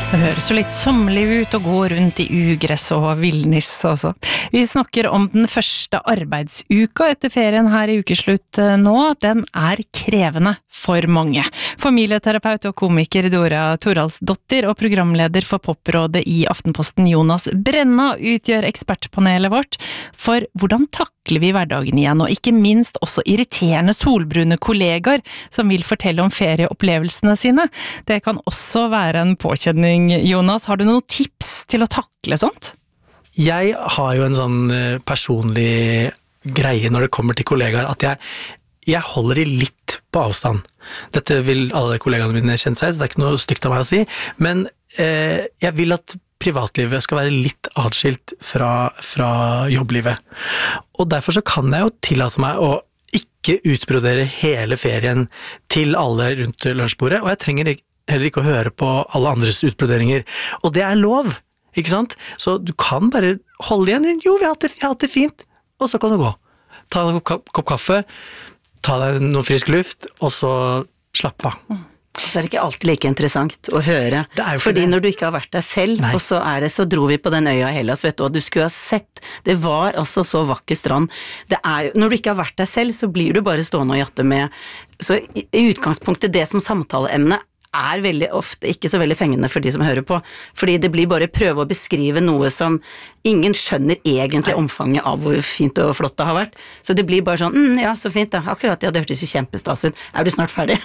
Det høres jo litt sommerlig ut å gå rundt i ugress og villnis også. Vi snakker om den første arbeidsuka etter ferien her i ukeslutt nå. Den er krevende for mange. Familieterapeut og komiker Dora Toralsdottir og programleder for Poprådet i Aftenposten Jonas Brenna utgjør ekspertpanelet vårt for hvordan takler vi hverdagen igjen, og ikke minst også irriterende solbrune kollegaer som vil fortelle om ferieopplevelsene sine. Det kan også være en påkjenning. Jonas, har du noen tips til å takle sånt? Jeg har jo en sånn personlig greie når det kommer til kollegaer, at jeg holder de litt på avstand. Dette vil alle kollegaene mine kjenne seg, så det er ikke noe stygt av meg å si, men jeg vil at privatlivet skal være litt atskilt fra jobblivet. Og derfor så kan jeg jo tillate meg å ikke utbrodere hele ferien til alle rundt lunsjbordet, og jeg trenger heller ikke å høre på alle andres utbroderinger. Og det er lov, ikke sant? Så du kan bare holde igjen. Jo, vi har hatt det fint. Og så kan du gå. Ta deg en kopp kaffe, ta deg noe frisk luft, og så slapp av. Så er det ikke alltid like interessant å høre. Fordi når du ikke har vært der selv, og så dro vi på den øya Hellas, vet du, og du skulle ha sett, det var altså så vakker strand. Når du ikke har vært der selv, så blir du bare stående og jatte med. Så i utgangspunktet, det som samtaleemne er veldig ofte ikke så veldig fengende for de som hører på, fordi det blir bare prøve å beskrive noe som ingen skjønner egentlig omfanget av hvor fint og flott det har vært. Så det blir bare sånn, ja, så fint da, akkurat, ja, det hørtes jo kjempestas ut. Er du snart ferdig?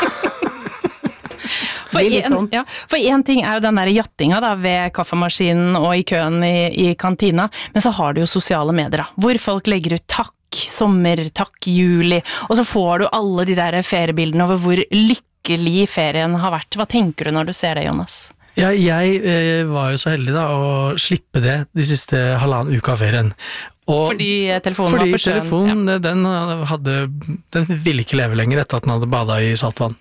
For en ting er jo den der jattinga da, ved kaffemaskinen og i køen i kantina, men så har du jo sosiale medier da, hvor folk legger ut takk, sommer, takk, juli, og så får du alle de der feriebildene over hvor lykkelig ferien har vært. Hva tenker du når du ser det, Jonas? Ja, jeg var jo så heldig da å slippe det de siste halvannen uka av ferien. Fordi telefonen var for skjønt? Fordi telefonen, den ville ikke leve lenger etter at den hadde badet i saltvann.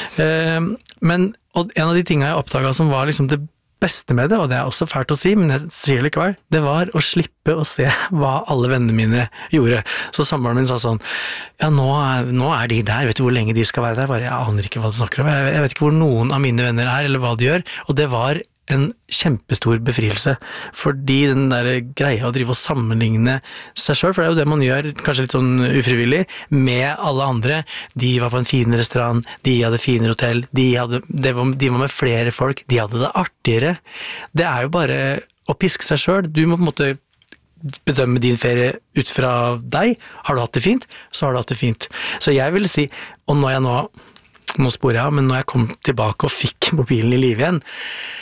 Men en av de tingene jeg oppdaget som var liksom det beste med det, og det er også fælt å si, men jeg sier det likevel, det var å slippe å se hva alle vennene mine gjorde. Så samboeren min sa sånn, ja, nå er de der, vet du hvor lenge de skal være der? Jeg aner ikke hva du snakker om, jeg vet ikke hvor noen av mine venner er, eller hva de gjør, og det var en kjempestor befrielse, fordi den der greia å drive og sammenligne seg selv, for det er jo det man gjør, kanskje litt sånn ufrivillig, med alle andre. De var på en fin restaurant, de hadde finere hotell, de var med flere folk, de hadde det artigere. Det er jo bare å piske seg selv. Du må på en måte bedømme din ferie ut fra deg. Har du hatt det fint, så har du hatt det fint. Så jeg vil si, og når jeg nå sporer jeg av, men når jeg kom tilbake og fikk mobilen i live igjen,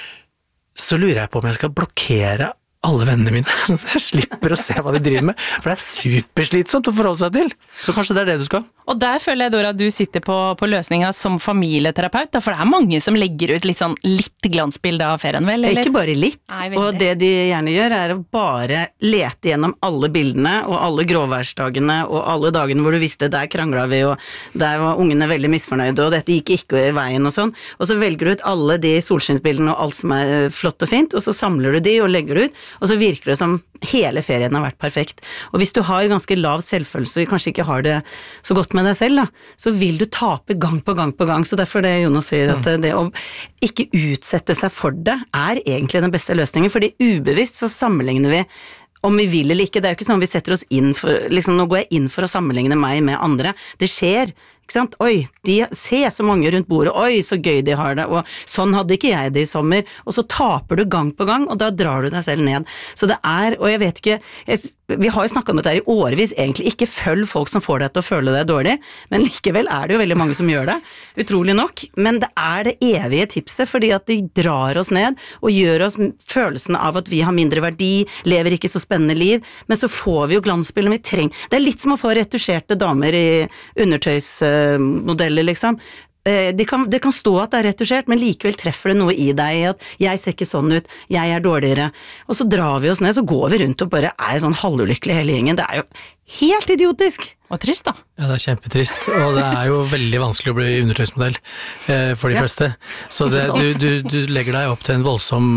så lurer jeg på om jeg skal blokkere alle vennene mine, så jeg slipper å se hva de driver med, for det er superslitsomt å forholde seg til. Så kanskje det er det du skal. Og der føler jeg, Dora, at du sitter på løsninga som familieterapeut, da, for det er mange som legger ut litt glansbilde av ferien, vel? Eller? Ikke bare litt, og det de gjerne gjør er å bare lete gjennom alle bildene, og alle gråværsdagene, og alle dagene hvor du visste der kranglet vi, og der var ungene veldig misfornøyde, og dette gikk ikke i veien og sånn, og så velger du ut alle de solskinnsbildene og alt som er flott og fint, og så samler du de og legger det ut, og så virker det som hele ferien har vært perfekt. Og hvis du har ganske lav selvfølelse, og kanskje ikke har det så godt med deg selv, da, så vil du tape gang på gang på gang. Så derfor det Jonas sier, at det å ikke utsette seg for det er egentlig den beste løsningen, fordi ubevisst så sammenligner vi om vi vil eller ikke. Det er jo ikke sånn vi setter oss inn for, liksom nå går jeg inn for å sammenligne meg med andre. Det skjer, ikke sant? Oi, de ser så mange rundt bordet, oi, så gøy de har det, og sånn hadde ikke jeg det i sommer, og så taper du gang på gang, og da drar du deg selv ned. Så det er, og jeg vet ikke, vi har jo snakket om dette her i årevis, egentlig ikke følg folk som får deg til å føle deg dårlig, men likevel er det jo veldig mange som gjør det, utrolig nok, men det er det evige tipset, fordi at de drar oss ned, og gjør oss følelsen av at vi har mindre verdi, lever ikke så spennende liv, men så får vi jo glansbilder vi trenger. Det er litt som å få retusjerte damer i undertøysmodeller, liksom. Det kan stå at det er retusjert, men likevel treffer det noe i deg, at jeg ser ikke sånn ut, jeg er dårligere, og så drar vi oss ned, så går vi rundt og bare er sånn halvulykkelig hele gjengen. Det er jo helt idiotisk. Og trist da. Ja, det er kjempetrist, og det er jo veldig vanskelig å bli undertøysmodell for de fleste. Så du legger deg opp til en voldsom,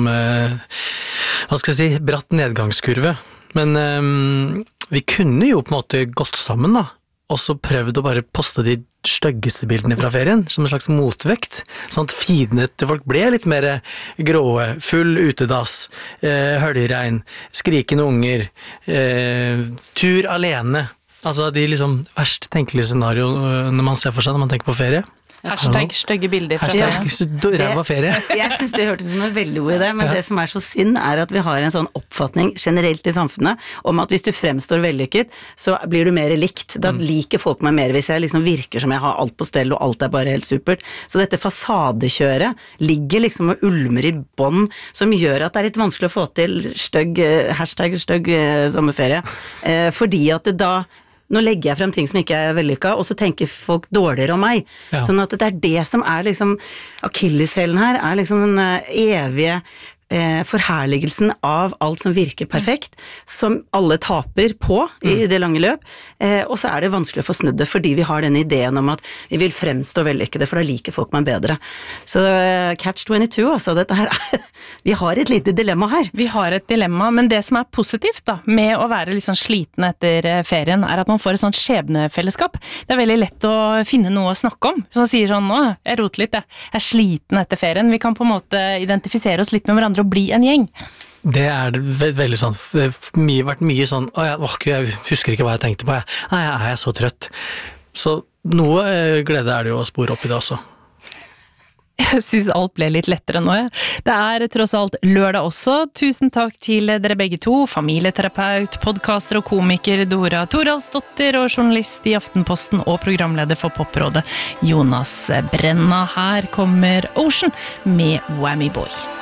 hva skal jeg si, bratt nedgangskurve. Men vi kunne jo på en måte gått sammen da, også prøvd å bare poste de styggeste bildene fra ferien, som en slags motvekt, sånn at feedene til folk ble litt mer gråe, full utedass, høljeregn, skrikende unger, tur alene, altså de liksom verst tenkelige scenarioene man ser for seg når man tenker på ferie. Hashtag stygge bilder fra ræva ferie. Jeg synes det hørtes som en veldig god idé, men det som er så synd er at vi har en sånn oppfatning generelt i samfunnet om at hvis du fremstår vellykket, så blir du mer likt. Da liker folk meg mer hvis jeg liksom virker som jeg har alt på stell og alt er bare helt supert. Så dette fasadekjøret ligger liksom og ulmer i bånd, som gjør at det er litt vanskelig å få til hashtag stygg sommerferie, fordi at det da nå legger jeg frem ting som ikke er vellykka, og så tenker folk dårligere om meg. Ja. Sånn at det er det som er liksom akilleshælen her, er liksom den evige forherligelsen av alt som virker perfekt, som alle taper på i det lange løp, og så er det vanskelig å få snudd det, fordi vi har denne ideen om at vi vil fremstå vellykkede, for da liker folk meg bedre. Så catch-22, altså, dette her vi har et lite dilemma her. Vi har et dilemma, men det som er positivt da, med å være litt sånn sliten etter ferien, er at man får et sånt skjebnefellesskap. Det er veldig lett å finne noe å snakke om, som sier sånn, nå, jeg roter litt, jeg er sliten etter ferien. Vi kan på en måte identifisere oss litt med hverandre og bli en gjeng. Det er veldig sant. Det har vært mye sånn, jeg husker ikke hva jeg tenkte på, nei, er jeg så trøtt? Så noe glede er det jo å spore opp i det også. Jeg synes alt ble litt lettere nå, ja. Det er tross alt lørdag også. Tusen takk til dere begge to, familieterapeut, podcaster og komiker Dora Toralsdottir og journalist i Aftenposten og programleder for Poprådet Jonas Brenna. Her kommer Ocean med Whammy Boy.